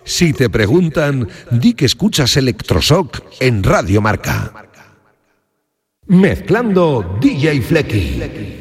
Si te preguntan, di que escuchas Electroshock en Radio Marca. Mezclando DJ Flecky.